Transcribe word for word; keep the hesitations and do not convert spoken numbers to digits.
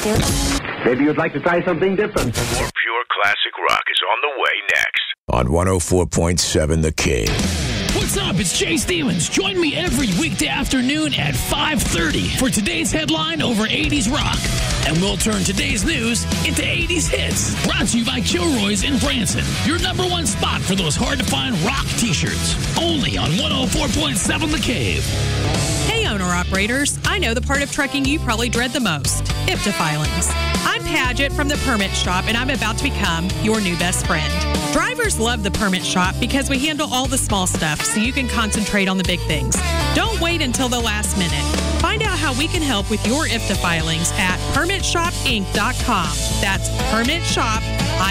Maybe you'd like to try something different. More pure classic rock is on the way next. On one oh four point seven The Cave. What's up? It's Jay Stevens. Join me every weekday afternoon at five thirty for today's headline over eighties rock. And we'll turn today's news into eighties hits. Brought to you by Kilroy's in Branson. Your number one spot for those hard-to-find rock t-shirts. Only on one oh four point seven The Cave. Hey, owner-operators. I know the part of trucking you probably dread the most. I F T A filings. I'm Paget from the Permit Shop, and I'm about to become your new best friend. Drivers love the Permit Shop because we handle all the small stuff so you can concentrate on the big things. Don't wait until the last minute. Find out how we can help with your I F T A filings at permit shop inc dot com. That's Permit Shop,